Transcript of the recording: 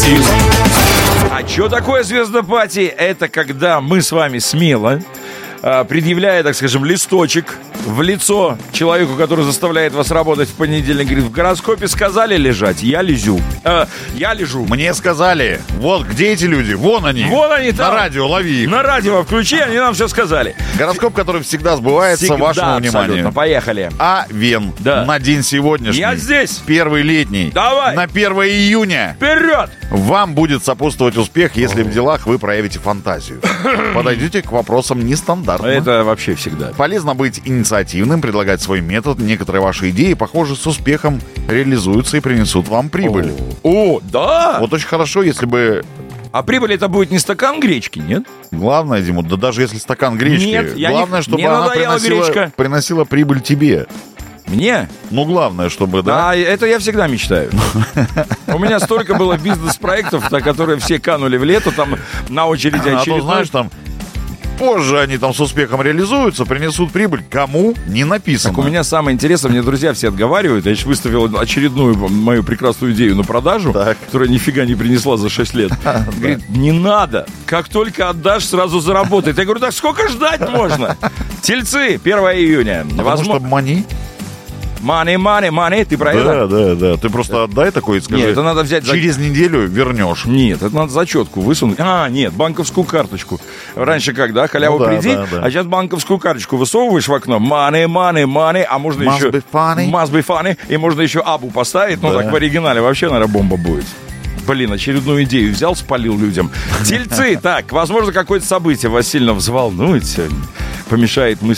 звездопати. А что такое звездопати? Это когда мы с вами смело, предъявляя, так скажем, листочек в лицо человеку, который заставляет вас работать в понедельник, говорит, в гороскопе сказали лежать, я лежу. Я лежу. Мне сказали, вот где эти люди, вон они. Вон они там. На радио, лови их. На радио включи, они нам все сказали. Гороскоп, который всегда сбывается Всегда, вашему абсолютно. вниманию. Поехали. Овен. Да. На день сегодняшний. Я здесь. Первый летний. Давай. На 1 июня. Вперед! Вам будет сопутствовать успех, если в делах вы проявите фантазию. Подойдите к вопросам нестандартно. Это вообще всегда. Полезно быть инициативным, предлагать свой метод. Некоторые ваши идеи, похоже, с успехом реализуются и принесут вам прибыль. О, да! Вот очень хорошо, если бы... А прибыль это будет не стакан гречки, нет? Главное, Дима, да даже если стакан гречки, Нет, я главное, не- чтобы мне она надоела гречка. приносила прибыль тебе. Мне? Ну, главное, чтобы, да? Да, это я всегда мечтаю. У меня столько было бизнес-проектов, на которые все канули в лето, там на очереди А то, очередной. знаешь, там позже они там с успехом реализуются, принесут прибыль. Кому? Не написано. Так у меня самое интересное, мне друзья все отговаривают. Я сейчас выставил очередную мою прекрасную идею на продажу, Так. которая нифига не принесла за 6 лет. Говорит, не надо. Как только отдашь, сразу заработает. Я говорю, так сколько ждать можно? Тельцы, 1 июня. Потому что мани. Money, ты про это? Да. Ты просто отдай такой и скажи. Нет, это надо взять за- Через неделю вернешь. Нет, это надо зачетку высунуть. Нет, банковскую карточку. Раньше когда? Халяву Ну да, приди, да. а сейчас банковскую карточку высовываешь в окно. Money, а можно Must еще... be funny. Must be funny. И можно еще абу поставить. Ну, Да. так в оригинале вообще, наверное, бомба будет. Блин, очередную идею взял, спалил людям. Тельцы, так, возможно, какое-то событие вас сильно взволнует сегодня, помешает мысли.